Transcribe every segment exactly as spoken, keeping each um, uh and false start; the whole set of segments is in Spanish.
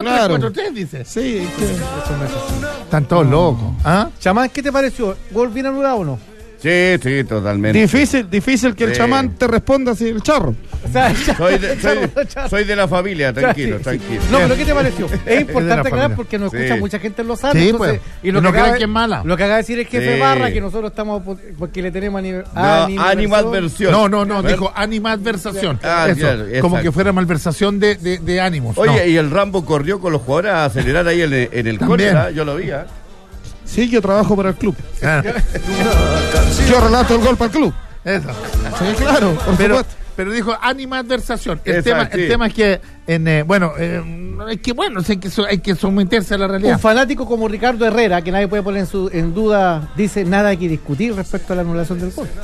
Claro. cuatro tres, dice. Sí, que... Están todos locos. ¿Ah? Chamán, ¿qué te pareció? ¿Gol bien anulado o no? Sí, sí, totalmente. Difícil, difícil que el Sí. chamán te responda así el charro. O sea, Soy de, soy, soy de la familia, tranquilo, Sí, sí. tranquilo. No, pero ¿qué te pareció? Es Es de la importante aclarar familia. porque nos Sí. escucha mucha gente en Los Andes. Sí, entonces, pues. y lo Y que, no acaba, crean que es mala. lo que acaba de decir el jefe Sí. Barra, que nosotros estamos por- porque le tenemos anim, No, animadversión. No, no, no, ¿Ver? dijo animadversación. Ah, Eso, claro, como exacto. que fuera malversación de, de, de ánimos. Oye, no. y el Rambo corrió con los jugadores a acelerar ahí en el, en el También. cólera, yo lo vi, ¿eh? Sí, yo trabajo para el club. Ah, Yo relato el gol para el club. eso. Sí, claro, por Pero, supuesto. pero dijo animadversación. El, Exacto, tema, sí. el tema es que, en, eh, bueno, eh, es que bueno, hay que, so- hay que someterse a la realidad. Un fanático como Ricardo Herrera, que nadie puede poner en, su, en duda, dice nada hay que discutir respecto a la anulación del gol.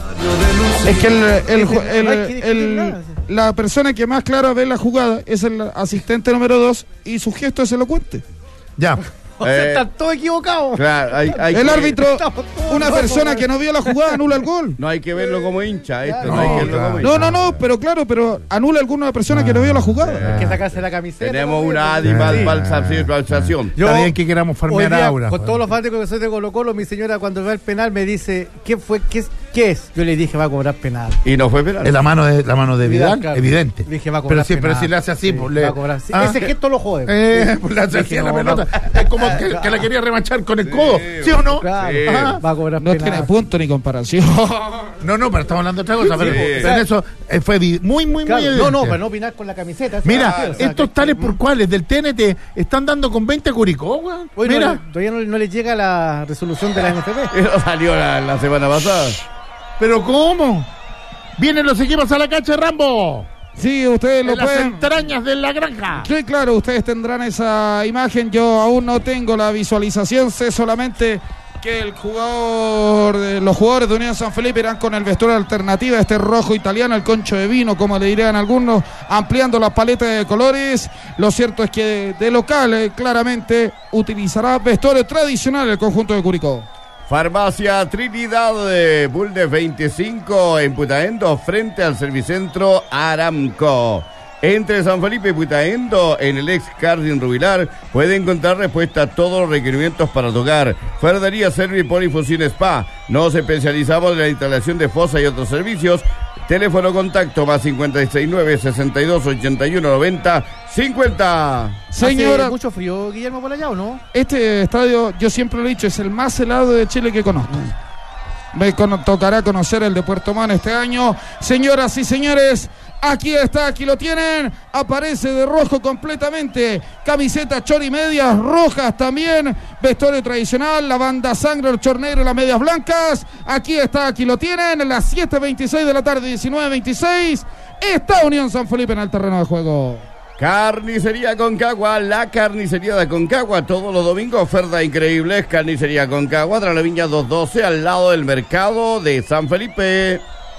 Es que el, el, Dice, el- no hay que discutir el- nada. la persona que más clara ve la jugada es el asistente número dos y su gesto es elocuente. Ya. O sea, Eh, están todos equivocados. Claro, hay, hay El que- árbitro, Estamos todos una locos, persona man. que no vio la jugada anula el gol. No hay que verlo como hincha, esto no, No, hay que verlo claro. como No, hincha. no, no, pero claro, pero anula alguna persona que no vio la jugada. Hay que sacarse la camiseta. Tenemos ¿no? una Sí. animal balsación. Yo, Está bien que queramos Hoy farmear día, aura. con todos los fanáticos que soy de Colo Colo, mi señora cuando ve el penal me dice, ¿qué fue? ¿Qué es? ¿Qué es? Yo le dije, va a cobrar penal. Y no fue penal. Es la mano de la mano de Vidal, Vidal, claro. evidente. Dije, va a pero cobrar si, pero penal. si le hace así, Sí, pues le. va a cobrar. Sí, Ah. ese gesto lo jode. Eh, pues le hace así Dije, a la no, pelota. va- Es como que, que la quería remachar con el codo. ¿Sí o no? Claro, Sí. ajá, va a cobrar No penal. tiene punto ni comparación. No, no, pero estamos hablando de otra cosa. Pero, Sí. pero en eso eh, fue vi- muy, muy, Claro, muy no, evidente. no, para no opinar con la camiseta. eso Mira, es así, o sea, estos que- tales por cuales del T N T están dando con veinte a Curicó, weón. Hoy Mira. no, todavía no, no le llega la resolución de la N F P. Eso salió la, la semana pasada. Pero ¿cómo? Vienen los equipos a la cancha de Rambo. Sí, ustedes lo En las pueden. entrañas de la granja. Sí, claro, ustedes tendrán esa imagen. Yo aún no tengo la visualización, sé solamente que el jugador, de- los jugadores de Unión San Felipe irán con el vestuario alternativa, este rojo italiano, el concho de vino, como le dirían algunos, ampliando la paleta de colores. Lo cierto es que de local, eh, claramente, utilizará vestuario tradicional el conjunto de Curicó. Farmacia Trinidad de Bulnes veinticinco en Putaendo frente al Servicentro Aramco. Entre San Felipe y Putaendo, en el ex Jardín Rubilar, puede encontrar respuesta a todos los requerimientos para tu hogar. Ferrería Servi Polifusión Spa. Nos especializamos en la instalación de fosa y otros servicios. Teléfono contacto más cincuenta y seis nueve, sesenta y dos, ochenta y uno, noventa, cincuenta. Señora, ¿Hace mucho frío, Guillermo, por allá o no? este estadio, yo siempre lo he dicho, es el más helado de Chile que conozco. Me con- tocará conocer el de Puerto Montt este año. Señoras y señores, aquí está, aquí lo tienen. Aparece de rojo completamente. Camiseta, chor y medias rojas también. Vestuario tradicional, la banda sangre, el chor negro y las medias blancas. Aquí está, aquí lo tienen. A las siete veintiséis de la tarde, diecinueve veintiséis. Está Unión San Felipe en el terreno de juego. Carnicería Concagua, la carnicería de Concagua, todos los domingos, oferta increíbles. Carnicería Concagua, tras la Viña doscientos doce, al lado del mercado de San Felipe.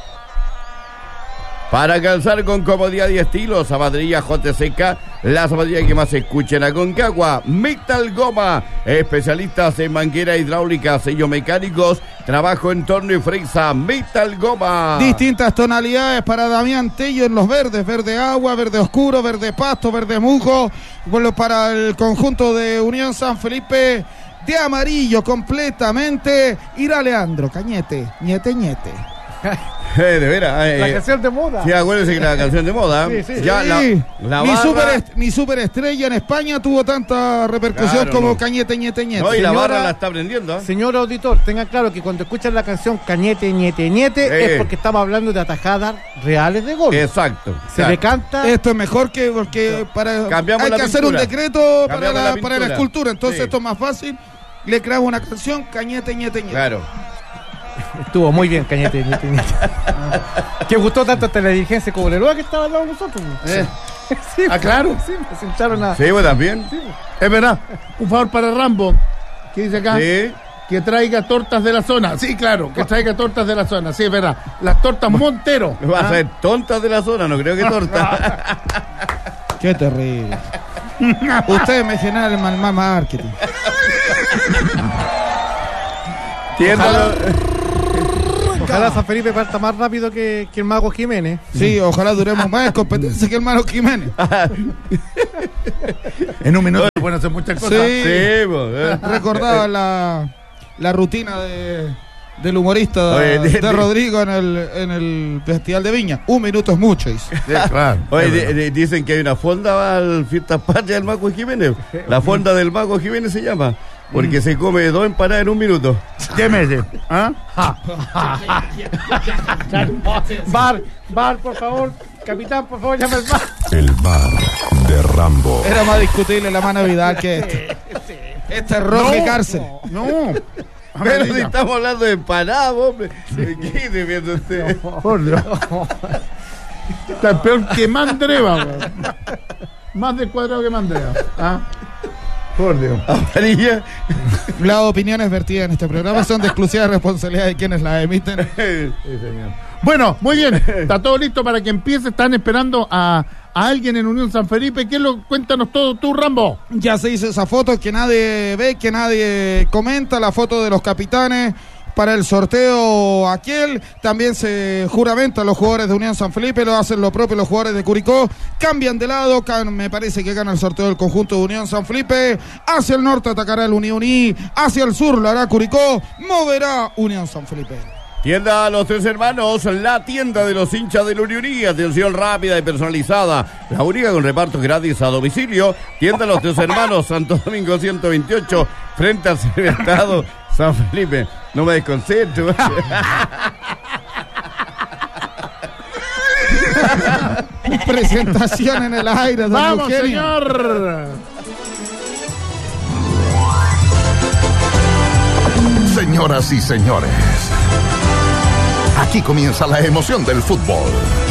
Para calzar con comodidad y estilo, zapatería J C K, la zapatería que más se escucha en Aconcagua. Metal Goma, especialistas en manguera hidráulica, sellos mecánicos, trabajo en torno y fresa. Metal Goma. Distintas tonalidades para Damián Tello en los verdes, verde agua, verde oscuro, verde pasto, verde musgo. Bueno, para el conjunto de Unión San Felipe, de amarillo completamente. Irá Leandro Cañete, ñete, ñete. Eh, de veras. eh, La canción de moda. Sí, acuérdense que la canción de moda. Sí, sí, ya Sí. la, la mi, barra- super, mi superestrella en España tuvo tanta repercusión Claro, como no. Cañete, ñete, ñete. No, y la Señora- barra la está aprendiendo. ¿eh? Señor auditor, tengan claro que cuando escuchan la canción Cañete, ñete, ñete, Eh. es porque estamos hablando de atajadas reales de gol. Exacto. Se Claro. le canta. Esto es mejor que porque para Cambiamos hay la que hacer un pintura. decreto para Cambiamos la, la para la pintura. escultura. Entonces Sí. esto es más fácil. Le creamos una canción, Cañete, ñete, ñete. Claro. Estuvo muy bien, Cañete, ñete, ñete. Que gustó tanto hasta la dirigencia como Leroy que estaba al lado de nosotros. Eh. Sí, Ah, claro. Sí, me sentaron a. Sí, vos también. Es verdad. Un favor para Rambo. ¿Qué dice acá? Sí. Que traiga tortas de la zona. Sí, claro, que traiga tortas de la zona. Sí, es verdad. Las tortas Montero. Va a Ah. ser tontas de la zona, no creo que torta. Qué terrible. Ustedes me generan el mal mal marketing. Tiéndalo. Ojalá San Felipe parta más rápido que, que el Mago Jiménez. Sí, ojalá duremos más en competencia que el Mano Jiménez. En un minuto se pueden hacer muchas cosas. Sí. Sí, po, eh. Recordaba la, la rutina de, del humorista Oye, de, de- de de- Rodrigo en el, en el Festival de Viña. Un minuto es mucho, dice. Sí, claro. Oye, Es di- verdad. di- dicen que hay una fonda al Fiestas Patrias del Mago Jiménez. La fonda del Mago Jiménez se llama. Porque se come dos empanadas en un minuto. ¿Qué meses? ¿Ah? Bar, bar, por favor. Capitán, por favor, llame al bar. El bar de Rambo. Era más discutible la mano Vidal que este. Este es rojo y cárcel. No. Pero si estamos hablando de empanadas, hombre. ¿Qué se piensa usted? Por Dios. Está peor que Mandreva, weón. Más descuadrado que Mandreva. ¿Ah? Por Dios. Amarilla. Las opiniones vertidas en este programa son de exclusiva responsabilidad de quienes las emiten. Sí, señor. Bueno, muy bien. Está todo listo para que empiece. Están esperando a, a alguien en Unión San Felipe. ¿Qué lo cuéntanos todo tú, Rambo? Ya se hizo esa foto que nadie ve, que nadie comenta, la foto de los capitanes para el sorteo aquel. También se juramenta los jugadores de Unión San Felipe, lo hacen lo propio los jugadores de Curicó, cambian de lado, can- me parece que gana el sorteo del conjunto de Unión San Felipe. Hacia el norte atacará el Unión I, hacia el sur lo hará Curicó, moverá Unión San Felipe. Tienda Los Tres Hermanos, la tienda de los hinchas de la Unión. Atención rápida y personalizada. La única con reparto gratis a domicilio. Tienda Los Tres Hermanos, Santo Domingo ciento veintiocho, frente al Supermercado San Felipe. No me desconcentro. Presentación en el aire, don ¡Vamos, Eugenio. señor! Señoras y señores, aquí comienza la emoción del fútbol.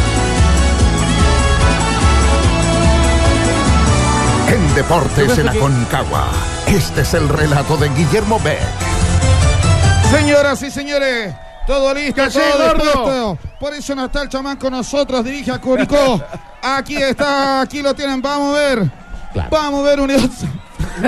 En Deportes en Aconcagua, este es el relato de Guillermo Beck. Señoras y señores, todo listo, ¡Caché, todo gordo! dispuesto. Por eso no está el chamán con nosotros, dirige a Curicó. Aquí está, aquí lo tienen, vamos a ver. Vamos a ver Unión San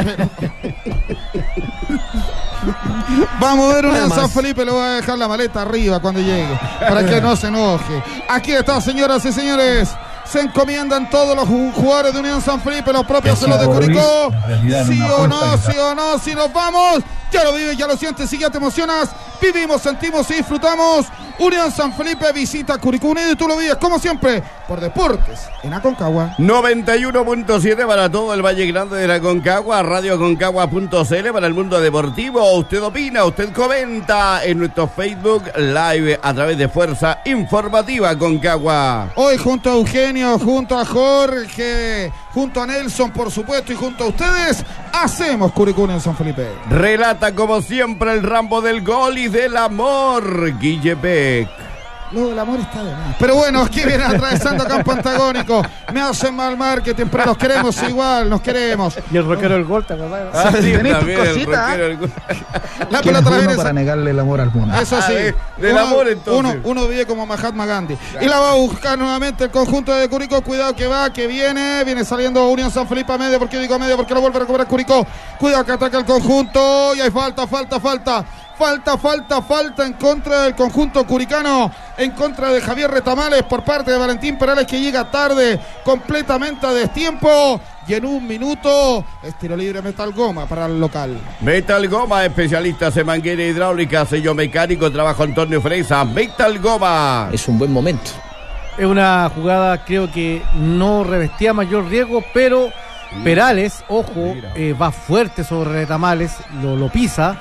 Vamos a ver Unión San Felipe, le voy a dejar la maleta arriba cuando llegue, para que no se enoje. Aquí está, señoras y señores. Se encomiendan todos los ju- jugadores de Unión San Felipe, los propios son los de Curicó. Sí o no, sí o no, si nos vamos. Ya lo vives, ya lo sientes, si ya te emocionas. Vivimos, sentimos y disfrutamos. Unión San Felipe visita Curicó Unido y tú lo vives como siempre por Deportes en Aconcagua. noventa y uno punto siete para todo el Valle Grande de la Aconcagua, radio aconcagua punto c l para el mundo deportivo. Usted opina, usted comenta en nuestro Facebook Live a través de Fuerza Informativa Aconcagua. Hoy junto a Eugenio, junto a Jorge, junto a Nelson, por supuesto, y junto a ustedes, hacemos Curicó Unión San Felipe. Relata como siempre el Rambo del gol y del amor, Guille Beck. Lo del amor está de más. Pero bueno, aquí viene atravesando campo antagónico. Me hacen mal marketing, pero los queremos igual, nos queremos. Y el rockero del gol, ¿te acordás? Ah, sí, Tenés también tus el cositas, rockero del gol. La ¿Quién pelota es la uno viene para negarle el amor al mundo? Eso sí. Ah, de- del uno, amor, entonces. Uno, uno vive como Mahatma Gandhi. Y la va a buscar nuevamente el conjunto de Curicó. Cuidado que va, que viene. Viene saliendo Unión San Felipe a medio. ¿Por qué digo a medio? Porque lo vuelve a recuperar Curicó. Cuidado que ataca el conjunto. Y hay falta, falta, falta. Falta, falta, falta en contra del conjunto curicano. En contra de Javier Retamales por parte de Valentín Perales, que llega tarde, completamente a destiempo. Y en un minuto es tiro libre Metal Goma para el local. Metal Goma, especialistas en manguera hidráulica, sello mecánico, trabajo Antonio Fresa. Metal Goma. Es un buen momento. Es una jugada, creo que no revestía mayor riesgo, pero Perales, ojo, eh, va fuerte sobre Retamales, lo, lo pisa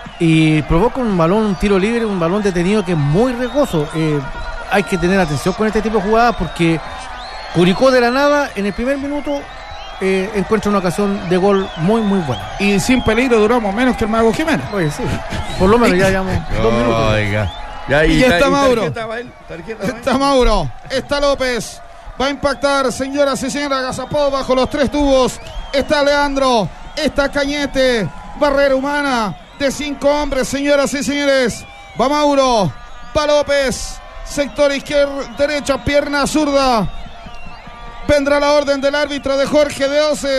y provoca un balón, un tiro libre, un balón detenido que es muy riesgoso. Eh, hay que tener atención con este tipo de jugadas porque Curicó de la nada, en el primer minuto, eh, encuentra una ocasión de gol muy, muy buena. Y sin peligro duramos menos que el Mago Jiménez. Oye, sí, por lo menos ya llevamos dos minutos. Oiga. Ya, Y ya ta- está Mauro. tarjeta para él, tarjeta para él. Está Mauro, está López, va a impactar, señoras y señores, Agazapó bajo los tres tubos, está Leandro, está Cañete, barrera humana de cinco hombres, señoras y señores, va Mauro, va López, sector izquierdo, derecha, pierna zurda, vendrá la orden del árbitro de Jorge de Oces,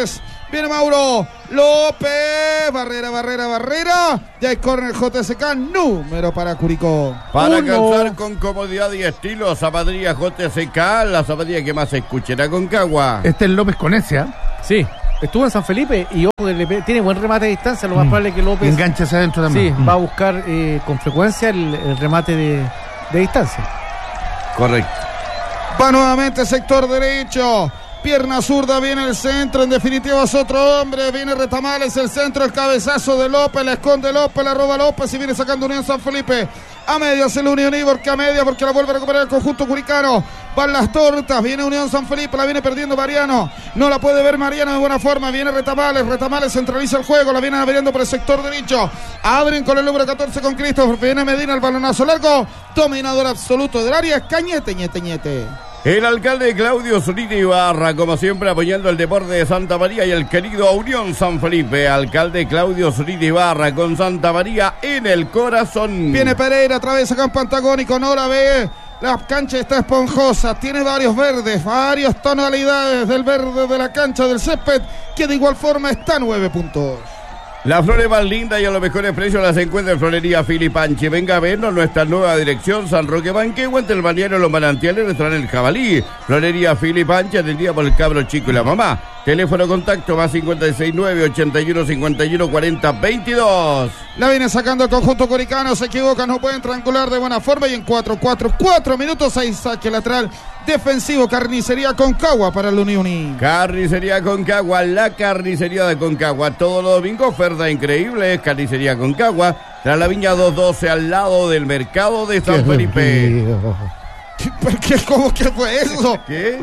Viene Mauro López. Barrera, barrera, barrera. Ya hay córner J S K. Número para Curicó. Para Uno. alcanzar con comodidad y estilo, zapatería J S K, la zapatería que más se escucha en Aconcagua. Este es López con ese, ¿ah? Sí, estuvo en San Felipe y ojo, que le pe- tiene buen remate de distancia. Lo más Mm. probable es que López Engancha hacia adentro sí, también. Mm. va a buscar eh, con frecuencia el, el remate de, de distancia. Correcto. Va nuevamente sector derecho. Pierna zurda, viene el centro. En definitiva es otro hombre. Viene Retamales, el centro, el cabezazo de López. La esconde López, la roba López y viene sacando Unión San Felipe. A media hace la Unión Ibor, que a media porque la vuelve a recuperar el conjunto curicano. Van las tortas, viene Unión San Felipe, la viene perdiendo Mariano. No la puede ver Mariano de buena forma. Viene Retamales, Retamales centraliza el juego. La viene abriendo por el sector derecho. Abren con el número catorce con Christopher. Viene Medina, el balonazo largo. Dominador absoluto del área. Cañete, ñete, ñete. El alcalde Claudio Zurita Ibarra, como siempre, apoyando el deporte de Santa María y el querido Unión San Felipe. Alcalde Claudio Zurita Ibarra con Santa María en el corazón. Viene Pereira, atraviesa campo antagónico, no la ve. La cancha está esponjosa, tiene varios verdes, varias tonalidades del verde de la cancha del césped, que de igual forma está a nueve puntos. Las flores más lindas y a los mejores precios las encuentra en Florería Filipanchi. Venga a vernos nuestra nueva dirección, San Roque Banquegua, entre el balneario Los Manantiales, restaurante El Jabalí. Florería Filipanchi, atendida por el cabro chico y la mamá. Teléfono contacto más cincuenta y seis nueve, ochenta y uno, cincuenta y uno, cuarenta, veintidós. La viene sacando el conjunto curicano, se equivoca, no pueden triangular de buena forma y en cuatro, cuatro, cuatro minutos hay saque lateral defensivo. Carnicería Concagua para el Unión. Carnicería Concagua, la carnicería de Concagua. Todos los domingos, oferta increíble, Carnicería Concagua. Tras la Viña doscientos doce, al lado del mercado de San Felipe. ¿Por qué? ¿Cómo que fue eso? ¿Qué?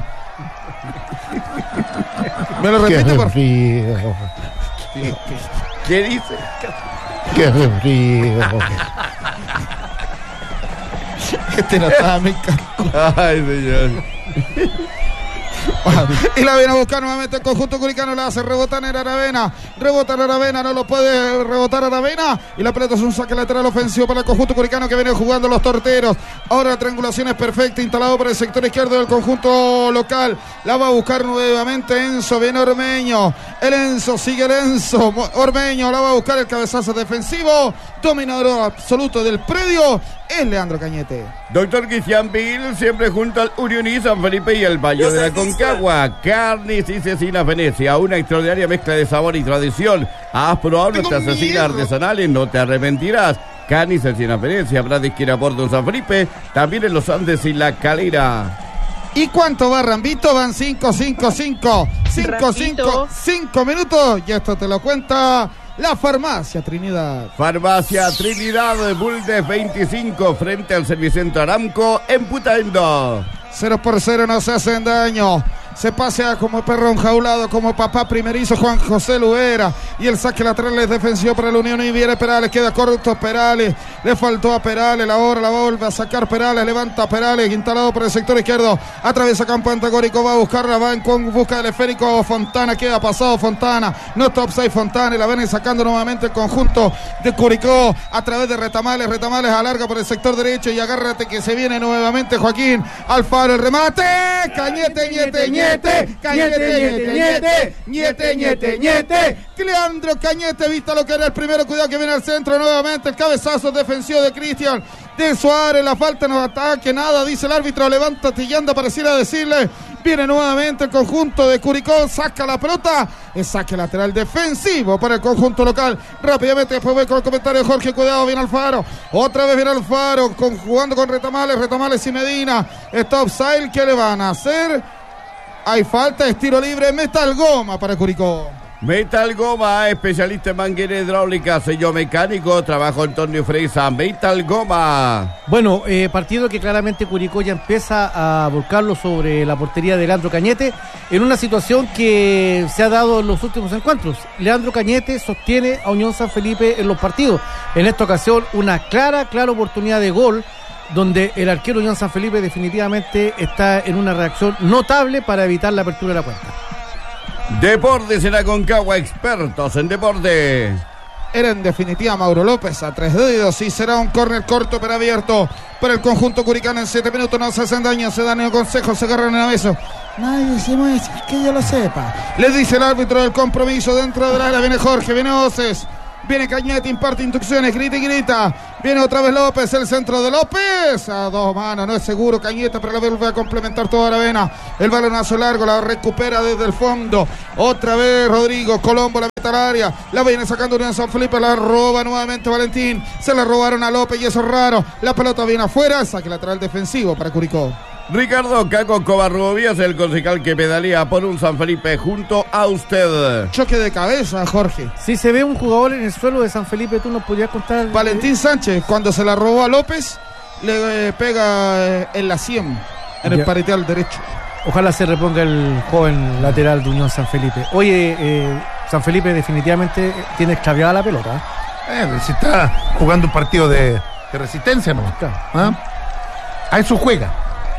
Me lo repite, por frío. ¿Qué dice? Qué frío. Este no estaba mi ca- Ay, señor. Y la viene a buscar nuevamente el conjunto curicano, la hace rebotar en Aravena, rebota en Aravena, no lo puede rebotar Aravena y la pelota es un saque lateral ofensivo para el conjunto curicano que viene jugando los torteros. Ahora la triangulación es perfecta, instalado por el sector izquierdo del conjunto local, la va a buscar nuevamente Enzo, viene Ormeño, el Enzo, sigue el Enzo, Ormeño la va a buscar, el cabezazo defensivo, dominador absoluto del predio es Leandro Cañete. Doctor Cristian Bill, siempre junto al Unión y San Felipe y el Valle de la Concagua. Carnes y Cecinas Venecia, una extraordinaria mezcla de sabor y tradición. Has probado Tengo nuestras cecinas miedo. artesanales, no te arrepentirás. Carnes y Cecinas Venecia, Brad Izquierda Porto en San Felipe, también en los Andes y La Calera. ¿Y cuánto va Rambito? Van cinco, cinco, cinco, cinco, Rapidito. cinco, cinco minutos y esto te lo cuenta la Farmacia Trinidad. Farmacia Trinidad, Buldes veinticinco, frente al Servicentro Aramco, en Putaendo. Cero por cero no se hacen daño. Se pasea como perro enjaulado, como papá primerizo Juan José Luera. Y el saque lateral es defensivo para la Unión y viene Perales, queda corto Perales. Le faltó a Perales, la hora la vuelve a sacar Perales, levanta Perales, instalado por el sector izquierdo. Atraviesa campo antagónico, va a buscarla, va en con busca del esférico Fontana, queda pasado Fontana. No está offside Fontana y la ven sacando nuevamente el conjunto de Curicó a través de Retamales. Retamales alarga por el sector derecho y agárrate que se viene nuevamente Joaquín Alfaro, el remate. Cañete, ñete, ñete. Cañete, ñete, ñete, ñete, ñete, ñete. Leandro Cañete, vista lo que era el primero, cuidado que viene al centro nuevamente, el cabezazo defensivo de Cristian de Suárez, la falta no ataque, nada, dice el árbitro, levántate y anda, pareciera decirle. Viene nuevamente el conjunto de Curicó, saca la pelota, es saque lateral defensivo para el conjunto local. Rápidamente después voy con el comentario de Jorge, cuidado, viene Alfaro, otra vez viene Alfaro, con, jugando con Retamales, Retamales y Medina, está offside, ¿qué le van a hacer? Hay falta, es tiro libre, Metal Goma para Curicó. Metal Goma, especialista en manguera hidráulica, sello mecánico, trabajo Antonio Freisa. Metal Goma. Bueno, eh, partido que claramente Curicó ya empieza a volcarlo sobre la portería de Leandro Cañete en una situación que se ha dado en los últimos encuentros. Leandro Cañete sostiene a Unión San Felipe en los partidos. En esta ocasión, una clara, clara oportunidad de gol, donde el arquero Unión San Felipe definitivamente está en una reacción notable para evitar la apertura de la cuenta. Deportes en Aconcagua, expertos en deporte. Era en definitiva Mauro López a tres dedos y será un córner corto pero abierto para el conjunto curicano. En siete minutos no se hacen daño, se dan el consejo, se agarran en la mesa. Nadie se mueve, es que yo lo sepa. Le dice el árbitro del compromiso dentro del área. Viene Jorge, viene Oces. Viene Cañete, imparte instrucciones, grita y grita. Viene otra vez López, el centro de López. A dos manos, no es seguro Cañete, pero la vuelve a complementar toda Aravena. El balonazo largo, la recupera desde el fondo. Otra vez Rodrigo, Colombo la mete al área. La viene sacando Unión San Felipe, la roba nuevamente Valentín. Se la robaron a López y eso es raro. La pelota viene afuera, saque lateral defensivo para Curicó. Ricardo Caco Covarrubias, el concejal que pedalea por un San Felipe junto a usted. Choque de cabeza, Jorge. Si se ve un jugador en el suelo de San Felipe, tú nos podrías contar. Valentín Sánchez, cuando se la robó a López, le eh, pega eh, en la sien, en ya. el parietal derecho. Ojalá se reponga el joven lateral de Unión San Felipe. Oye, eh, San Felipe definitivamente tiene extraviada la pelota. Eh, si está jugando un partido de, de resistencia, ¿no? Claro. ¿Ah? A eso juega.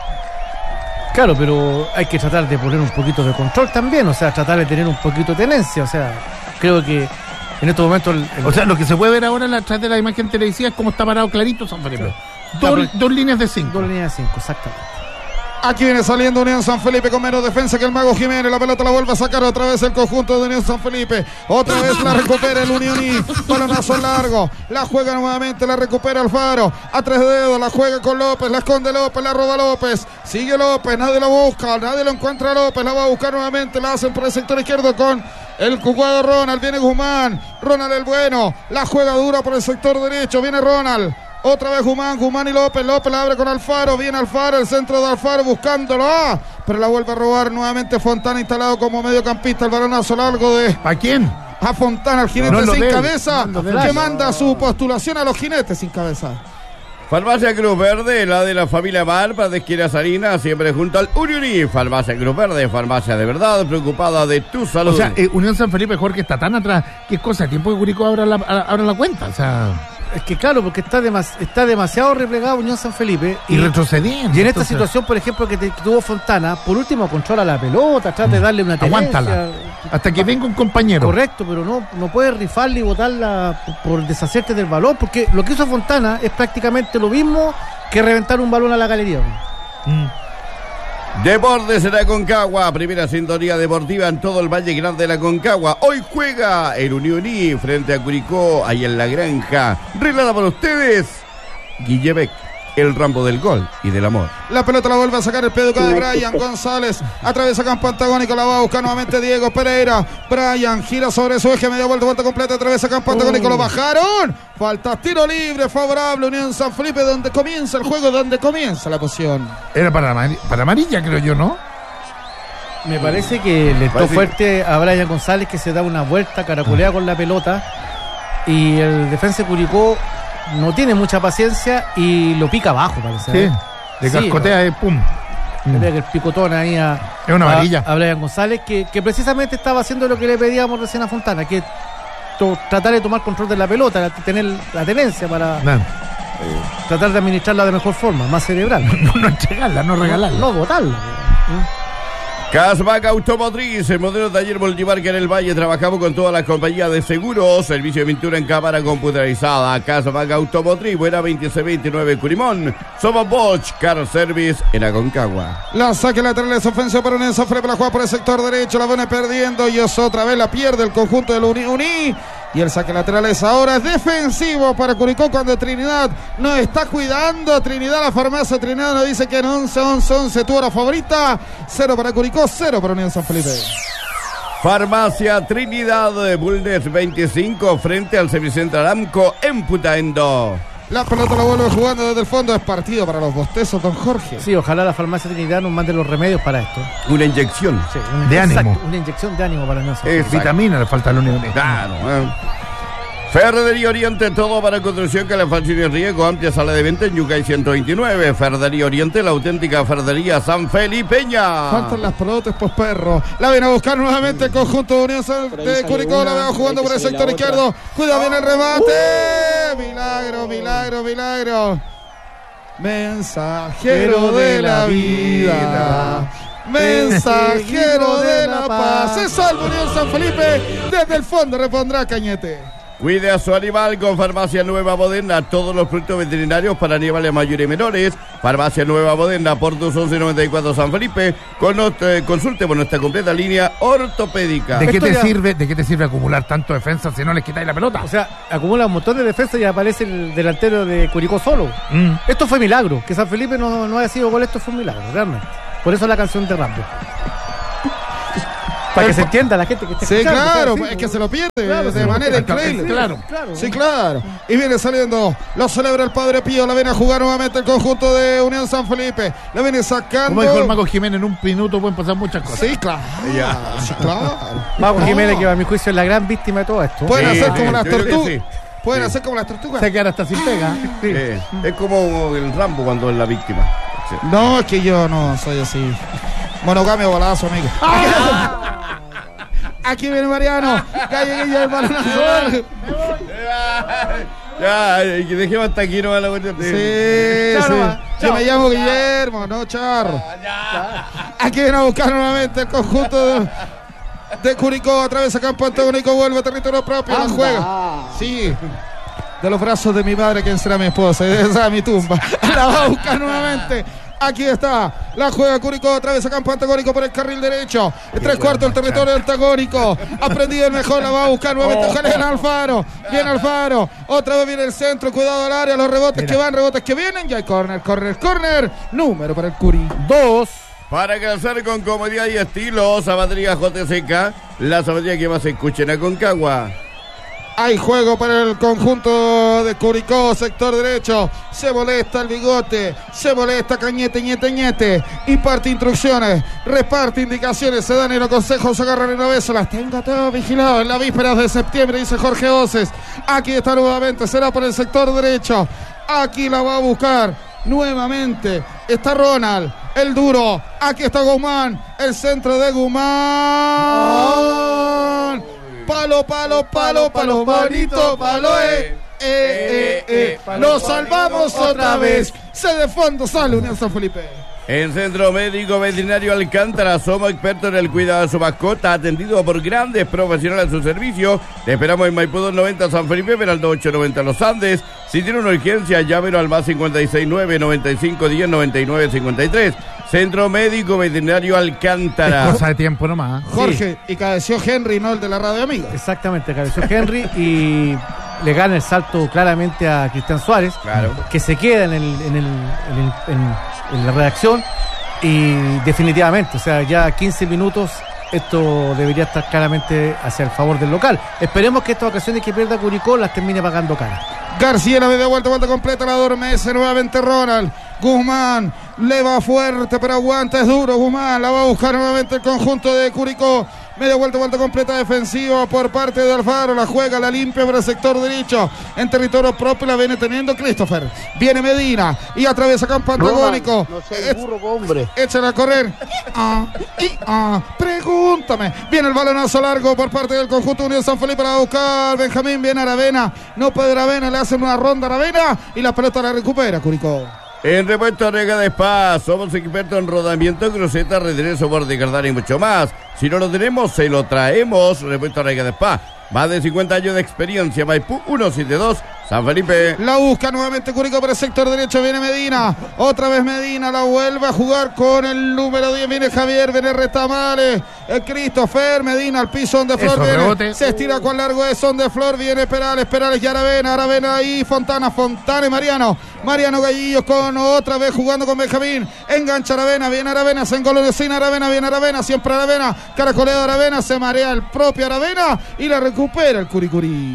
Claro, pero hay que tratar de poner un poquito de control también, o sea, tratar de tener un poquito de tenencia, o sea, creo que en estos momentos... El, el... O sea, lo que se puede ver ahora a través de la imagen televisiva es cómo está parado clarito San Felipe. Claro. Dos, dos líneas de cinco. Dos líneas de cinco, exactamente. Aquí viene saliendo Unión San Felipe con menos defensa que el Mago Jiménez. La pelota la vuelve a sacar otra vez el conjunto de Unión San Felipe. Otra vez la recupera el Unioní. Balonazo largo. La juega nuevamente, la recupera Alfaro. A tres dedos, la juega con López. La esconde López, la roba López. Sigue López, nadie lo busca. Nadie lo encuentra a López. La va a buscar nuevamente. La hacen por el sector izquierdo con el jugador Ronald. Viene Guzmán. Ronald el bueno. La juega dura por el sector derecho. Viene Ronald. Otra vez Guzmán, Guzmán y López. López la abre con Alfaro. Viene Alfaro, el centro de Alfaro buscándolo. ¡Ah! Pero la vuelve a robar nuevamente Fontana, instalado como mediocampista. El balonazo largo de... ¿A quién? A Fontana, el jinete no, no sin ve, cabeza, no que manda su postulación a los jinetes sin cabeza. Farmacia Cruz Verde, la de la familia Barba de Esquina Sarina, siempre junto al Unioní. Farmacia Cruz Verde, farmacia de verdad, preocupada de tu salud. O sea, eh, Unión San Felipe, Jorge, está tan atrás. ¿Qué cosa? Tiempo que Curicó abra la, abra la cuenta, o sea... Es que claro, porque está, demas, está demasiado replegado Unión San Felipe. Y, y retrocediendo. Y en esta entonces... situación, por ejemplo, que, te, que tuvo Fontana, por último controla la pelota, trata de darle una tenencia. Aguántala. Hasta que venga un compañero. Correcto, pero no, no puede rifarle y botarla por, por deshacerte del balón, porque lo que hizo Fontana es prácticamente lo mismo que reventar un balón a la galería. Mm. Deportes en la Concagua, primera sintonía deportiva en todo el Valle Grande de la Concagua. Hoy juega el Unioní frente a Curicó, ahí en la granja. Relata para ustedes, Guillebec, el Rambo del gol y del amor. La pelota la vuelve a sacar el peduca de Brian González. Atraviesa campo antagónico, la va a buscar nuevamente Diego Pereira. Brian gira sobre su eje, media vuelta, vuelta completa, atraviesa campo antagónico, lo bajaron. Falta tiro libre, favorable Unión San Felipe, donde comienza el juego, donde comienza la posición. Era para, para amarilla, creo yo, ¿no? Me parece que le entró fuerte a Brian González, que se da una vuelta, caracolea con la pelota. Y el defensa de Curicó no tiene mucha paciencia y lo pica abajo, parece. Sí, ¿eh? de cascotea, sí, pum. Le pega el picotón ahí a, es una varilla. a, a Brian González, que, que precisamente estaba haciendo lo que le pedíamos recién a Fontana, que to, tratar de tomar control de la pelota, tener la tenencia para eh, tratar de administrarla de mejor forma, más cerebral. No, no entregarla, no regalarla. No, no botarla. ¿eh? Casmac Automotriz, el modelo taller multimarca en el Valle. Trabajamos con todas las compañías de seguros, servicio de pintura en cámara computarizada. Casmac Automotriz, buena veintiséis veintinueve Curimón. Somos Bosch Car Service en Aconcagua. La saque lateral es ofensiva para Unión San Felipe, la juega por el sector derecho, la viene perdiendo y es otra vez la pierde el conjunto del Uní. Y el saque lateral es ahora es defensivo para Curicó cuando Trinidad no está cuidando. Trinidad, la farmacia Trinidad nos dice que en once once once tu hora favorita. Cero para Curicó, cero para Unión San Felipe. Farmacia Trinidad de Bulnes veinticinco frente al Servicentro Aramco en Putaendo. La pelota la vuelve jugando desde el fondo. Es partido para los bostezos, don Jorge. Sí, ojalá la farmacia Trinidad nos mande los remedios para esto. Una inyección. Sí, una, de exacto, ánimo. Una inyección de ánimo para nosotros. Vitamina le falta a la Unión. Claro, eh. Ferretería Oriente, todo para construcción, calefacción y riego. Amplia sala de venta en Yucay ciento veintinueve. Ferretería Oriente, la auténtica ferretería San Felipeña. Faltan las pelotas, pues perro. La viene a buscar nuevamente el conjunto de Unión de Curicó. La veo jugando por el sector izquierdo. Cuidado, viene el remate. Milagro, milagro, milagro. Mensajero de la vida. Mensajero de la paz. Se salva Unión San Felipe. Desde el fondo repondrá Cañete. Cuide a su animal con Farmacia Nueva Moderna. Todos los productos veterinarios para animales mayores y menores. Farmacia Nueva Moderna, Portus once noventa y cuatro San Felipe. Con eh, consulte por nuestra completa línea ortopédica. ¿De qué Esto te ya- sirve, de qué te sirve acumular tanto defensa si no les quitáis la pelota? O sea, acumula un montón de defensa y aparece el delantero de Curicó solo. Mm. Esto fue milagro. Que San Felipe no, no haya sido gol, esto fue un milagro, realmente. Por eso la canción de Rambo. Para que se entienda la gente que está Sí, escuchando, claro, o sea, sí, es que se lo pierde Claro, de sí, manera sí, increíble. claro. Claro. Sí, claro. Y viene saliendo, lo celebra el Padre Pío, la viene a jugar nuevamente el conjunto de Unión San Felipe. La viene sacando. Como dijo el Mago Jiménez, en un minuto pueden pasar muchas cosas. Sí, claro. Ya. Sí, claro. Mago No. Jiménez, que a mi juicio es la gran víctima de todo esto. Pueden Sí, hacer sí, como las yo creo que tortugas. sí. Pueden Sí. hacer como las tortugas. Se queda hasta sin pega. Eh, es como el Rambo cuando es la víctima. Sí. No, es que yo no soy así. Monogamio balazo, amigo. Aquí viene Mariano. Calle Guilla del balonazo. Ya, y que dejemos hasta aquí nomás la cuestión. Sí, sí. Yo me llamo Guillermo, no Charro. Aquí viene a buscar nuevamente el conjunto de, de Curicó. Atraviesa campo antagónico, vuelve a territorio propio, la juega. Sí. De los brazos de mi madre, quien será mi esposa, y de esa mi tumba. La va a buscar nuevamente. Aquí está, la juega Curicó, atraviesa campo antagónico por el carril derecho. En tres cuartos del territorio antagónico. Ha prendido el mejor, la va a buscar nuevamente. Ojalá viene Alfaro. Viene Alfaro. Otra vez viene el centro, cuidado al área, los rebotes que van, rebotes que vienen. Ya hay córner, córner, córner. Número para el Curi. Dos. Para calzar con comodidad y estilo, zapatería J C K, la zapatería que más se escucha en Aconcagua. Hay juego para el conjunto de Curicó, sector derecho. Se molesta el bigote, se molesta Cañete, ñete, ñete. Imparte instrucciones, reparte indicaciones, se dan en los consejos, se agarran en una vez. Las tengo todo vigilado en la víspera de septiembre, dice Jorge Oces. Aquí está nuevamente, será por el sector derecho. Aquí la va a buscar nuevamente. Está Ronald, el duro. Aquí está Guzmán, el centro de Guzmán. Palo, palo, palo, palo, bonito, palo, eh, eh, eh, eh. Lo salvamos otra vez. Se de fondo sale Unión San Felipe. En Centro Médico Veterinario Alcántara somos expertos en el cuidado de su mascota, atendido por grandes profesionales a su servicio. Te esperamos en Maipú doscientos noventa San Felipe, Peralta ochocientos noventa Los Andes. Si tiene una urgencia, llámelo al más cincuenta y seis nueve, noventa y cinco diez, noventa y nueve cincuenta y tres. Centro Médico Veterinario Alcántara. Es cosa de tiempo nomás. Jorge, y cabeció Henry, no el de la radio amiga. Exactamente, cabeció Henry y le gana el salto claramente a Cristian Suárez, Claro. que se queda en, el, en, el, en, el- en- en la redacción y definitivamente, o sea, ya quince minutos, esto debería estar claramente hacia el favor del local. Esperemos que estas ocasiones que pierda Curicó las termine pagando cara. García la media vuelta, vuelta completa, la adormece nuevamente Ronald. Guzmán le va fuerte, pero aguanta, es duro. Guzmán la va a buscar nuevamente el conjunto de Curicó. Media vuelta, vuelta completa defensiva por parte de Alfaro. La juega, la limpia por el sector derecho. En territorio propio la viene teniendo Christopher. Viene Medina y atraviesa campo antagónico. No seas burro, hombre. Échala a correr. Ah, y, ah, pregúntame. Viene el balonazo largo por parte del conjunto Unión San Felipe. La va a buscar Benjamín. Viene Aravena. No puede Aravena. Le hacen una ronda a Aravena. Y la pelota la recupera Curicó. En Repuesto Rega de Spa, somos expertos en rodamiento, cruceta, retener, soporte, cardán y mucho más. Si no lo tenemos, se lo traemos. Repuesto Rega de Spa, más de cincuenta años de experiencia. Maipú ciento setenta y dos, San Felipe. La busca nuevamente Curicó por el sector derecho. Viene Medina. Otra vez Medina. La vuelve a jugar con el número diez. Viene Javier. Viene Retamales. El Christopher. Medina al piso donde Flor Eso, viene. rebote. Se estira con largo de son de Flor. Viene Perales. Perales y Aravena. Aravena ahí. Fontana. Fontana y Mariano. Mariano Gallillos con otra vez jugando con Benjamín. Engancha Aravena. Viene Aravena. Se engolosina Aravena. Viene Aravena. Siempre Aravena. Caracoleo Aravena. Se marea el propio Aravena. Y la recupera el Curicurí.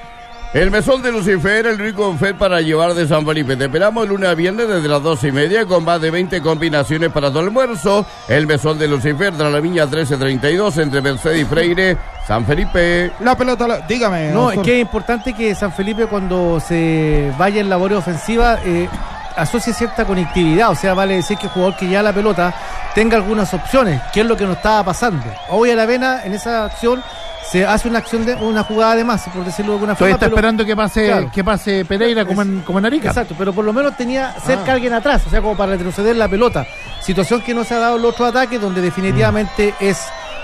El mesón de Lucifer, el rico buffet para llevar de San Felipe. Te esperamos lunes a viernes desde las doce y media con más de veinte combinaciones para tu almuerzo. El mesón de Lucifer, de la Viña trece treinta y dos, entre Mercedes y Freire, San Felipe. La pelota. La... Dígame. No, es doctor. que es importante que San Felipe cuando se vaya en labor ofensiva eh, asocie cierta conectividad, o sea, vale decir que el jugador que ya la pelota tenga algunas opciones, que es lo que nos estaba pasando. Hoy Aravena en esa acción se hace una acción de una jugada de más, por decirlo de alguna Todavía forma. está pero- esperando que pase, Claro. que pase Pereira como en, como en Arica. Exacto, pero por lo menos tenía cerca Ah. alguien atrás, o sea, como para retroceder la pelota. Situación que no se ha dado en los otros ataques, donde definitivamente es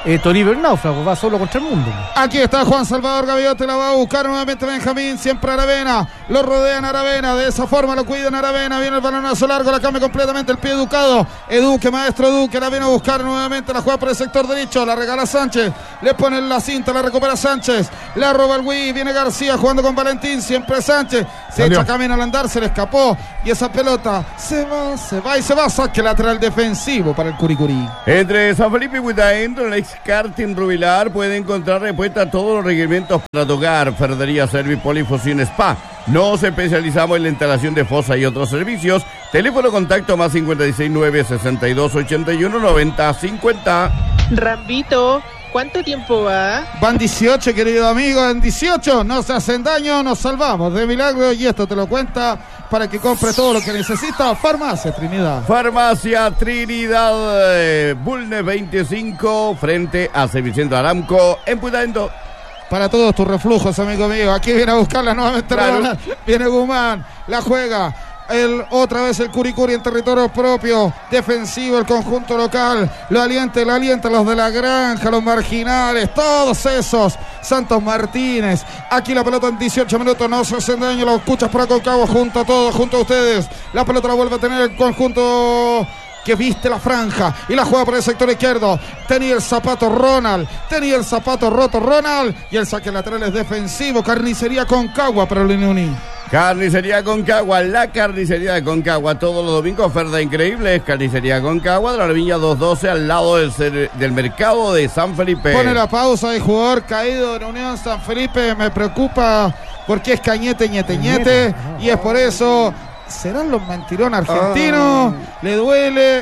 eh, Toribio el náufrago, va solo contra el mundo. Aquí está Juan Salvador Gaviota, la va a buscar nuevamente Benjamín, siempre Aravena, lo rodean Aravena, de esa forma lo cuidan Aravena, viene el balonazo largo, la cambia completamente el pie educado, Eduque, maestro Eduque, la viene a buscar nuevamente, la juega por el sector derecho, la regala Sánchez, le ponen la cinta, la recupera Sánchez, la roba el Wii, viene García jugando con Valentín, siempre Sánchez, se Salió. echa camino al andar, se le escapó, y esa pelota se va, se va y se va, saque lateral defensivo para el Curicurí. Entre San Felipe y Putaendo, el ex karting Rubilar puede encontrar respuesta a todos los requerimientos para tu hogar. Ferrería Service Polifocin Spa. Nos especializamos en la instalación de fosa y otros servicios. Teléfono contacto más cincuenta y seis nueve sesenta y dos ochenta y uno noventa cincuenta. Rambito, ¿cuánto tiempo va? Van dieciocho, querido amigo, en dieciocho no se hacen daño, nos salvamos de milagro y esto te lo cuenta para que compre todo lo que necesita. Farmacia Trinidad. Farmacia Trinidad, eh, Bulnes veinticinco, frente a Servicentro Aramco, en Putaendo. Para todos tus reflujos, amigo mío. Aquí viene a buscarla nuevamente. Claro. Ronald. Viene Guzmán, la juega. El, otra vez el Curicuri en territorio propio, defensivo el conjunto local, lo alienta, lo alienta los de la granja, los marginales, todos esos, Santos Martínez, aquí la pelota en dieciocho minutos, no se hacen daño, lo escuchas por Aconcagua, junto a todos, junto a ustedes, la pelota la vuelve a tener el conjunto que viste la franja y la juega por el sector izquierdo. Tenía el zapato Ronald, tenía el zapato roto Ronald y el saque lateral es defensivo. Carnicería Concagua para el Unión. Carnicería Concagua, la carnicería de Concagua, todos los domingos, oferta increíble, es Carnicería Concagua, de la Viña doscientos doce, al lado del, ser, del mercado de San Felipe. Pone la pausa de jugador caído en Unión San Felipe, me preocupa porque es Cañete, ñete, ñete, y es por eso... ¿Serán los mentirones argentinos? Ah. Le duele,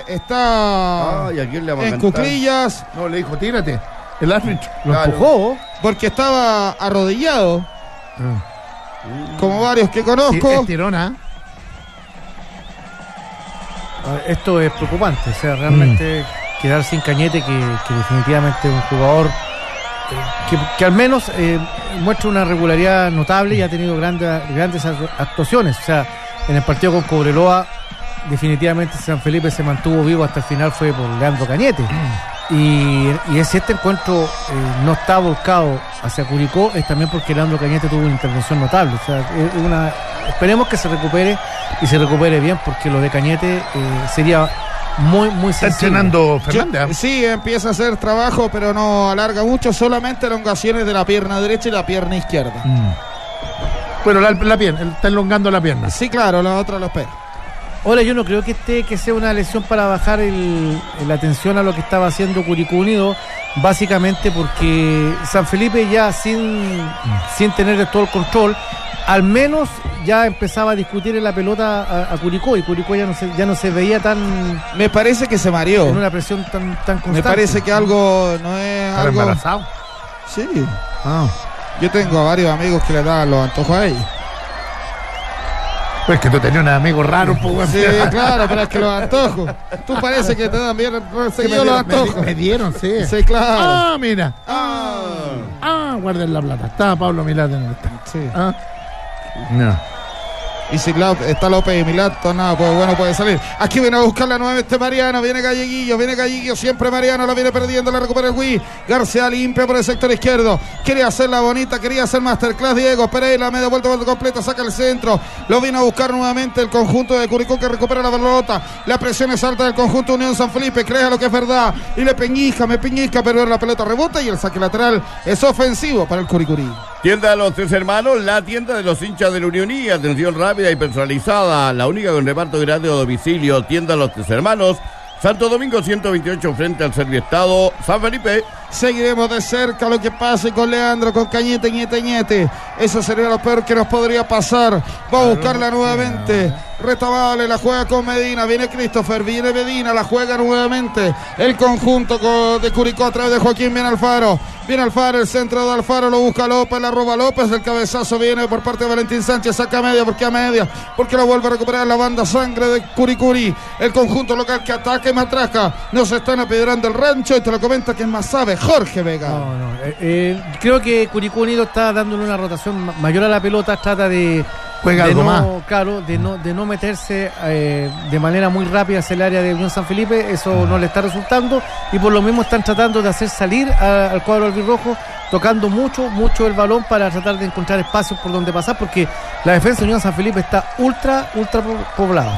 está Ay, ¿a quién le vamos a en cantar? cuclillas. No, le dijo, tírate. El árbitro Lo Claro. empujó. Porque estaba arrodillado. Ah. Como varios que Sí, conozco. es tirona. Esto es preocupante, o sea, realmente mm. quedar sin Cañete, que, que definitivamente es un jugador eh, que, que al menos eh, muestra una regularidad notable y ha tenido grandes, grandes actuaciones. O sea, en el partido con Cobreloa, definitivamente San Felipe se mantuvo vivo hasta el final, fue por Leandro Cañete. Y, y si este encuentro eh, no está volcado hacia Curicó, es también porque Leandro Cañete tuvo una intervención notable. O sea, es una, esperemos que se recupere y se recupere bien, porque lo de Cañete eh, sería muy, muy Está sensible. entrenando Yo- Fernández. sí, empieza a hacer trabajo, pero no alarga mucho, solamente elongaciones de la pierna derecha y la pierna izquierda. Mm. Bueno, la, la pierna, él está elongando la pierna. Sí, claro, la otra lo espera. Ahora, yo no creo que esté que sea una lesión para bajar el, la atención a lo que estaba haciendo Curicó Unido, básicamente porque San Felipe ya sin, sin tener todo el control, al menos ya empezaba a discutir en la pelota a, a Curicó, y Curicó ya no se, ya no se veía tan Me parece que se mareó. en una presión tan, tan constante. Me parece que algo no es ¿Está algo. embarazado? Sí. Ah. Yo tengo a varios amigos que le dan los antojos a ella. Pues que tú tenías un amigo raro, pues. Sí, claro, pero es que los antojos. Tú parece que te dan bien Sí, seguido me, los dieron, antojos. me, me dieron, sí. Sí, claro. Ah, mira. Ah, Ah, guarden la plata. Estaba Pablo Milán en el estadio. sí. Ah. No. Y si Lau- está López y Milato, nada, pues bueno, puede salir. Aquí viene a buscarla nuevamente Mariano, viene Galleguillo, viene Galleguillo, siempre Mariano, la viene perdiendo, la recupera el Wii. García limpia por el sector izquierdo, quería hacerla bonita, quería hacer masterclass Diego Pereira, media vuelta, vuelta completa, saca el centro, lo vino a buscar nuevamente el conjunto de Curicó, que recupera la pelota, la presión es alta del conjunto Unión San Felipe, crea lo que es verdad, y le peñizca, me peñizca, pero la pelota rebota y el saque lateral es ofensivo para el Curicurí. Tienda de los Tres Hermanos, la tienda de los hinchas de la Unión y atención rápida y personalizada, la única con reparto grande o domicilio. Tienda de los Tres Hermanos, Santo Domingo ciento veintiocho frente al Serviestado, San Felipe. Seguiremos de cerca lo que pase con Leandro, con Cañete, ñete, ñete. Eso sería lo peor que nos podría pasar. Va a buscarla nuevamente. Retabale, la juega con Medina. Viene Christopher, viene Medina, la juega nuevamente. El conjunto co- de Curicó a través de Joaquín. Viene Alfaro. Viene Alfaro, el centro de Alfaro lo busca López, la roba López. El cabezazo viene por parte de Valentín Sánchez. Saca a media, porque a media. Porque lo vuelve a recuperar la banda sangre de Curicuri. El conjunto local que ataca y matraca. Nos están apedrando el rancho y te lo comenta quien más sabe, Jorge Vega. No, no. Eh, eh, creo que Curicó Unido está dándole una rotación ma- mayor a la pelota, trata de Juega de algo no, más. claro, de no, de no meterse eh, de manera muy rápida hacia el área de Unión San Felipe, eso no le está resultando y por lo mismo están tratando de hacer salir a, al cuadro albirrojo, tocando mucho, mucho el balón para tratar de encontrar espacios por donde pasar, porque la defensa de Unión San Felipe está ultra, ultra poblada.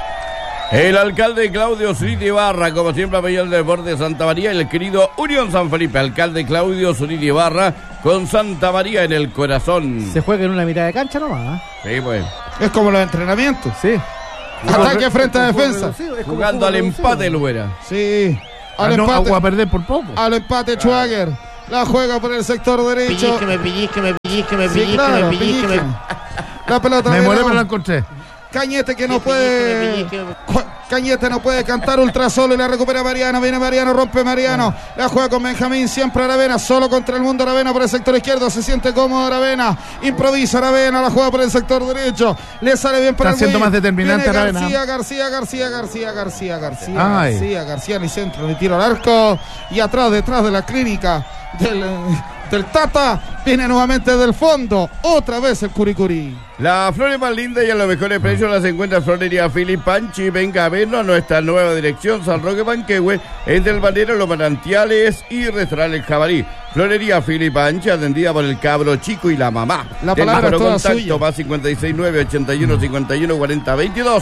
El alcalde Claudio Zurita Ibarra, como siempre, apoyó el deporte de Santa María, el querido Unión San Felipe. Alcalde Claudio Zurita Ibarra, con Santa María en el corazón. Se juega en una mitad de cancha nomás. ¿eh? Sí, pues. Es como los entrenamientos. Sí. Ataque frente a defensa. Jugando al empate, Luera. Sí. Al Ah, no, empate. a perder por poco. Al empate, Schwager. La juega por el sector derecho. Pellizqueme, pellizqueme, pellizqueme, Sí, pellizqueme, claro, pellizqueme. pellizque. La pelota. Me viene moré, a- pero la encontré. Cañete que no Sí, puede. pellizqueme, Ju- Cañete no puede cantar ultra solo y la recupera Mariano. Viene Mariano, rompe Mariano. La juega con Benjamín, siempre Aravena, solo contra el mundo. Aravena por el sector izquierdo, se siente cómodo Aravena. Improvisa Aravena, la juega por el sector derecho. Le sale bien para Está el siendo win. más determinante Viene Aravena. García, García, García, García, García, García, Ay. García, García, ni centro, ni tiro al arco. Y atrás, detrás de la clínica del, del Tata, viene nuevamente del fondo. Otra vez el Curicuri. La flores más linda y a los mejores precios las encuentra en Florería Philip Panchi. Venga a vernos a nuestra nueva dirección, San Roque Panquehue, entre el Bandero, Los Manantiales y Restaurante El Jabalí. Florería Philip Panchi, atendida por el cabro chico y la mamá. La palabra es toda contacto suya. más cincuenta y seis nueve ochenta y uno cincuenta y uno cuarenta veintidós.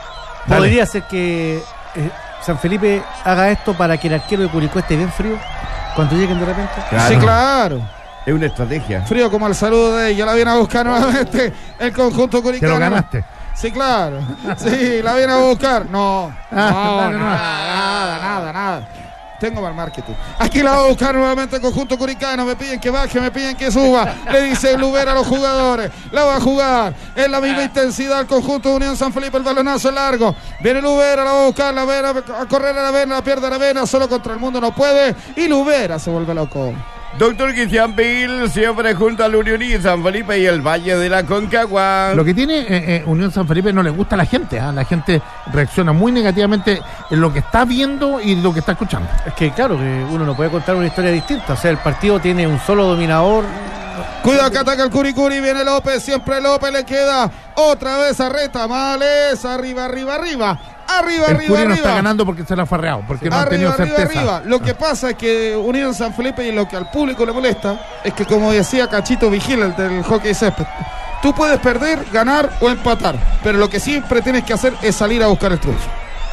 Podría ser que eh, San Felipe haga esto para que el arquero de Curicó esté bien frío cuando lleguen de repente. Sí, claro. Es una estrategia. Frío como el saludo de ella. La viene a buscar nuevamente el conjunto Te curicano. lo ganaste. Sí, claro. Sí, la viene a buscar. No, Ah, no, dale, no. nada, nada, nada, nada. Tengo mal marketing. Aquí la va a buscar nuevamente el conjunto curicano. Me piden que baje, me piden que suba. Le dice Lubera a los jugadores. La va a jugar. Es la misma intensidad el conjunto de Unión San Felipe. El balonazo largo. Viene Lubera, la va a buscar. La Vera a correr a la Vena. La pierde a la Vena. Solo contra el mundo no puede. Y Lubera se vuelve loco. Doctor Cristian Bill, siempre junto al Unión y San Felipe y el Valle de la Concagua. Lo que tiene eh, eh, Unión San Felipe no le gusta a la gente. ¿ah? La gente reacciona muy negativamente en lo que está viendo y lo que está escuchando. Es que claro, que uno no puede contar una historia distinta. O sea, el partido tiene un solo dominador. Cuidado que ataca el Curicuri, viene López, siempre López le queda otra vez a Retamales, arriba, arriba, arriba, arriba, El arriba, Curi no arriba. está ganando porque se la ha farreado, porque no ha Arriba, tenido arriba, certeza. arriba. Lo que pasa es que Unión San Felipe y lo que al público le molesta es que, como decía Cachito Vigila, el del hockey césped, tú puedes perder, ganar o empatar, pero lo que siempre tienes que hacer es salir a buscar el triunfo.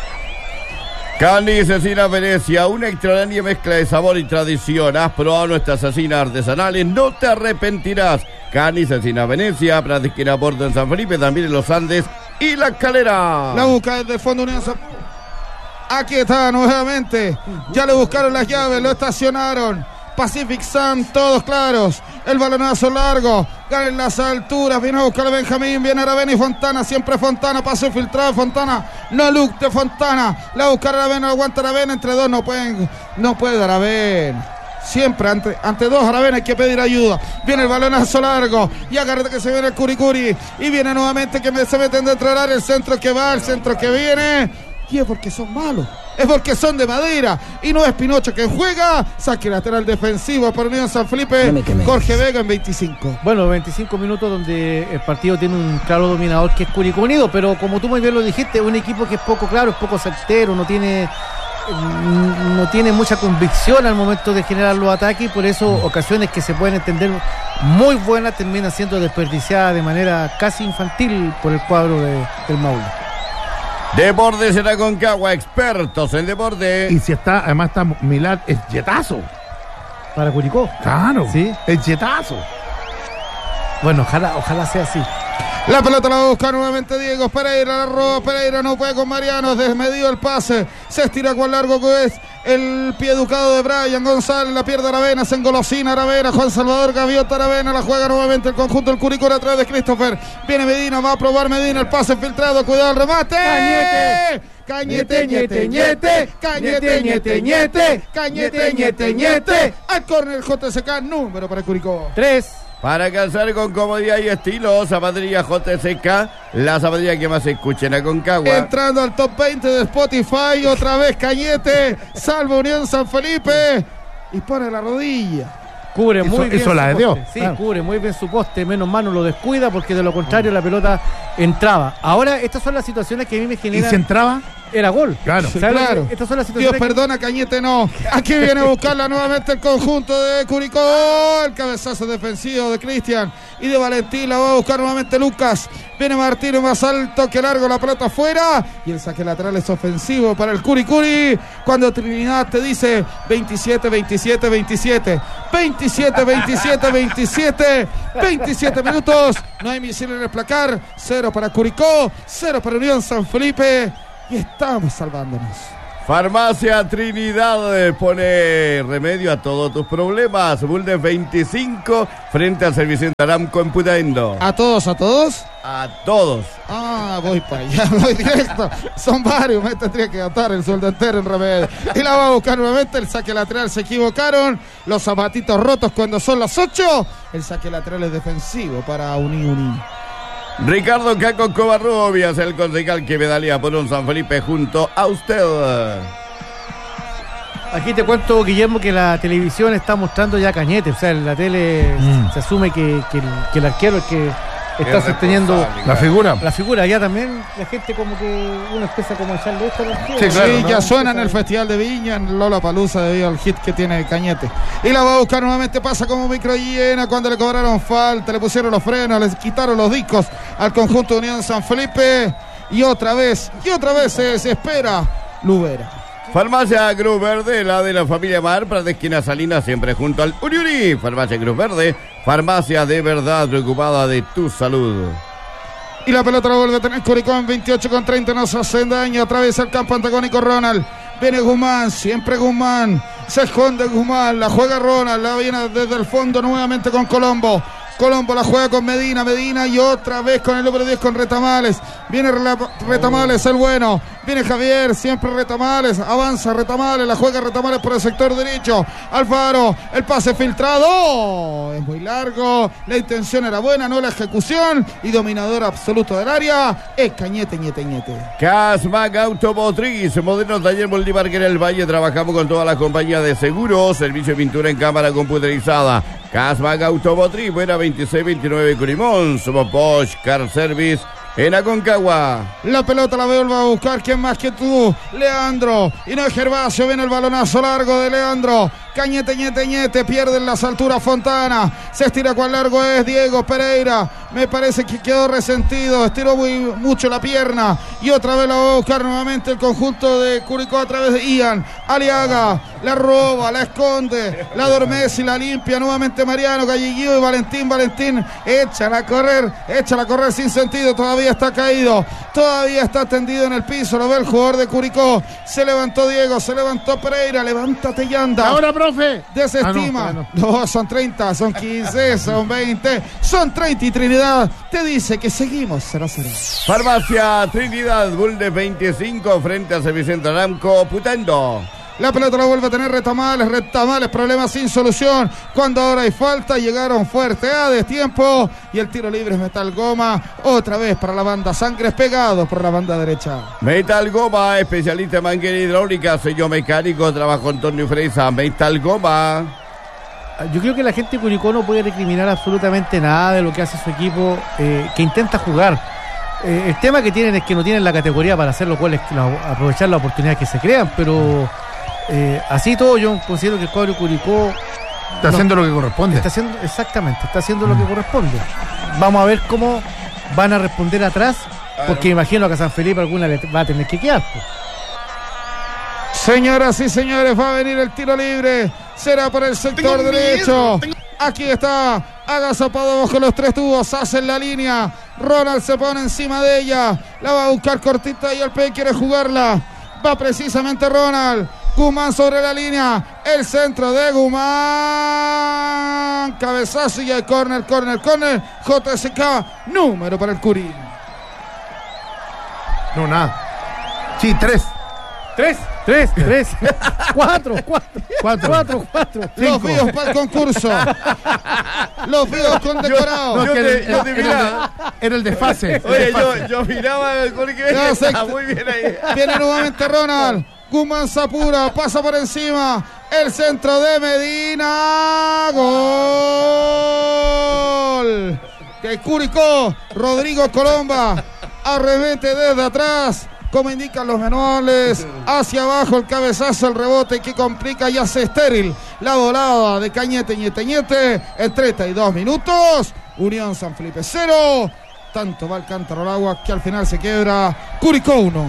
Carne y Cecina Venecia, una extraordinaria mezcla de sabor y tradición. Has probado nuestras cecinas artesanales, no te arrepentirás. Carne y Cecina Venecia, Pratt Esquina Porto en San Felipe, también en los Andes y La Calera. La busca desde el fondo Unión San Aquí está nuevamente. Ya le buscaron las llaves, lo estacionaron. Pacific Sun, todos claros. El balonazo largo. Gana en las alturas. Viene a buscar a Benjamín. Viene Aravena y Fontana. Siempre Fontana. Paso filtrado. Fontana. No look de Fontana. La busca Aravena. Aguanta Aravena. Entre dos no pueden. No puede Aravena. Siempre ante, ante dos Aravena hay que pedir ayuda. Viene el balonazo largo. Y agarra que se viene el Curicuri. Y viene nuevamente que se meten dentro del área. El centro que va. El centro que viene. Y es porque son malos. Es porque son de madera. Y no es Pinocho que juega. Saque lateral defensivo para Unión San Felipe. Jorge Vega en veinticinco. Bueno, veinticinco minutos donde el partido tiene un claro dominador que es Curicó Unido. Pero como tú muy bien lo dijiste, un equipo que es poco claro, es poco certero, no tiene, no tiene mucha convicción al momento de generar los ataques. Y por eso ocasiones que se pueden entender muy buenas terminan siendo desperdiciadas de manera casi infantil por el cuadro de, del Maule. Deportes en la Concagua, expertos en deporte. Y si está, además está Milad, es yetazo. Para Curicó. Claro. Sí. Es yetazo. Bueno, ojalá, ojalá sea así. La pelota la va a buscar nuevamente Diego Pereira, la roba Pereira, no puede con Mariano, desmedido el pase, se estira con largo que es el pie educado de Brian González, la pierde Aravena, se engolosina Aravena, Juan Salvador Gaviota Aravena, la juega nuevamente el conjunto del Curicó a través de Christopher, viene Medina, va a probar Medina, el pase filtrado, cuidado el remate. Cañete. Cañete, ñete, ñete, cañete, ñete, ñete, cañete, ñete, ñete, al córner J C K, número para el Curicó. Tres. Para calzar con comodidad y estilo, zapatería J S K, la zapatería que más se escucha en la Concagua. Entrando al top veinte de Spotify, otra vez Cañete, salva Unión San Felipe y pone la rodilla. Cubre Eso- muy bien eso su la de Dios, poste. Sí, claro. cubre muy bien su poste. Menos mal no lo descuida porque de lo contrario la pelota entraba. Ahora, estas son las situaciones que a mí me ¿Y generan. si entraba? Era gol. Claro. ¿Sabes lo que- Claro. Estas son las Dios situaciones. que- perdona, Cañete no. Aquí viene a buscarla nuevamente el conjunto de Curicó. El cabezazo defensivo de Cristian y de Valentín. La va a buscar nuevamente Lucas. Viene Martínez más alto que largo, la pelota afuera. Y el saque lateral es ofensivo para el Curicuri. Cuando Trinidad te dice veintisiete, veintisiete, veintisiete. veintisiete, veintisiete, veintisiete. veintisiete minutos. No hay misil en el placar. Cero para Curicó. Cero para Unión San Felipe. Y estamos salvándonos. Farmacia Trinidad eh, pone remedio a todos tus problemas. Bulnes veinticinco frente al Servicio Aramco en Putaendo. ¿A todos, a todos? A todos. Ah, voy para allá, voy directo. Son varios, me tendría que gastar el sueldo entero en remedio. Y la va a buscar nuevamente, el saque lateral se equivocaron. Los zapatitos rotos cuando son las ocho. El saque lateral es defensivo para Uni Uni. Ricardo Caco Covarrubias, el concejal que medalía por un San Felipe junto a usted. Aquí te cuento, Guillermo, que la televisión está mostrando ya Cañete. O sea, en la tele Mm. se asume que, que, el, que el arquero es que está Es sosteniendo responsable, La figura. la figura. Ya también la gente como que uno empieza como a echarle esto al arquero. Sí, claro, Sí, ¿no? ya suena en el Festival de Viña, en Lollapalooza debido al hit que tiene Cañete. Y la va a buscar nuevamente, pasa como micro llena cuando le cobraron falta, le pusieron los frenos, les quitaron los discos al conjunto de Unión San Felipe. Y otra vez, y otra vez se desespera Lubera. Farmacia Cruz Verde, la de la familia Mar, para de esquina Salinas, siempre junto al Uriuri. Farmacia Cruz Verde, farmacia de verdad preocupada de tu salud. Y la pelota la vuelve a tener Curicó en veintiocho con treinta, no se hacen daño, atraviesa el campo antagónico Ronald. Viene Guzmán, siempre Guzmán, se esconde Guzmán, la juega Ronald, la viene desde el fondo nuevamente con Colombo. Colombo la juega con Medina, Medina y otra vez con el número diez con Retamales. Viene Retamales, el bueno. Viene Javier, siempre Retamales. Avanza Retamales, la juega Retamales por el sector derecho. Alfaro, el pase filtrado. Es muy largo. La intención era buena, no la ejecución. Y dominador absoluto del área es Cañete, ñete, ñete. Casmac Automotriz, moderno taller Bolívar que en el Valle. Trabajamos con todas las compañías de seguros, servicio de pintura en cámara computerizada. Casmac Automotriz, buena veintiséis veintinueve Curimón. Somos Bosch Car Service en Aconcagua. La pelota la vuelve a buscar, ¿quién más que tú? Leandro, y no es Gervasio, viene el balonazo largo de Leandro. Cañete, ñete, ñete, pierde en las alturas Fontana. Se estira cuál largo es Diego Pereira. Me parece que quedó resentido, estiró muy mucho la pierna. Y otra vez la va a buscar nuevamente el conjunto de Curicó a través de Ian. Aliaga, la roba, la esconde, la adormece y la limpia nuevamente Mariano Galliguío y Valentín, Valentín, échala a correr, échala a correr sin sentido, todavía está caído, todavía está tendido en el piso, lo ve el jugador de Curicó, se levantó Diego, se levantó Pereira, levántate y anda. Ahora, profe. Desestima. Ah, no, no, no, son treinta, son quince, son veinte, son treinta y Trinidad te dice que seguimos cero a cero. Farmacia Trinidad, Bulnes veinticinco frente al Servicentro Aramco, Putendo. La pelota la vuelve a tener Retamales, Retamales, problemas sin solución. Cuando ahora hay falta, llegaron fuerte a destiempo. Y el tiro libre es Metal Goma. Otra vez para la banda, Sangres pegados por la banda derecha. Metal Goma, especialista en manguera hidráulica, sello mecánico, trabajo Antonio Fresa. Metal Goma. Yo creo que la gente de Curicó no puede recriminar absolutamente nada de lo que hace su equipo, eh, que intenta jugar. Eh, el tema que tienen es que no tienen la categoría para hacer los goles, la, aprovechar las oportunidades que se crean, pero eh, así todo yo considero que el cuadro de Curicó Está no, haciendo lo que corresponde. está haciendo, exactamente, está haciendo lo que corresponde. Vamos a ver cómo van a responder atrás, porque imagino que a San Felipe alguna le va a tener que quedar, pues. Señoras y señores, va a venir el tiro libre. Será por el sector derecho. Aquí está. Agazapado bajo los tres tubos. Hacen la línea. Ronald se pone encima de ella. La va a buscar cortita y el P quiere jugarla. Va precisamente Ronald. Guzmán sobre la línea. El centro de Guzmán. Cabezazo y el córner, córner, córner. J S K. Número para el Curi. No, nada. Sí, tres. Tres, tres, tres, cuatro, cuatro, Cuatro. cuatro, cuatro. Los vivos para el concurso. Los vivos condecorados. No, Yo que te- el- yo te el- miraba. Era el desfase. el Oye, desfase. yo, yo miraba porque Ya sé está que- muy bien ahí. Viene nuevamente Ronald. Guzmán Zapura pasa por encima. El centro de Medina. Gol. De Curicó. Rodrigo Colomba. Arremete desde atrás. Como indican los manuales, hacia abajo el cabezazo, el rebote que complica y hace estéril la volada de Cañete, Ñete, Ñete. En treinta y dos minutos, Unión San Felipe cero. Tanto va el cántaro al agua que al final se quiebra. Curicó uno.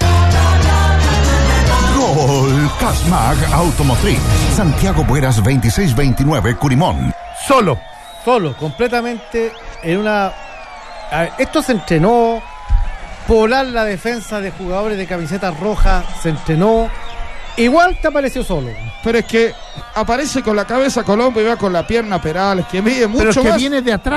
Gol. Casmag Automotriz. Santiago Bueras veintiséis veintinueve, Curimón. Solo. Solo, completamente en una... A ver, esto se entrenó. Poblar la defensa de jugadores de camiseta roja se entrenó. Igual te apareció solo. Pero es que aparece con la cabeza Colombo y va con la pierna Perales, que mide mucho Pero es que más. viene de atrás.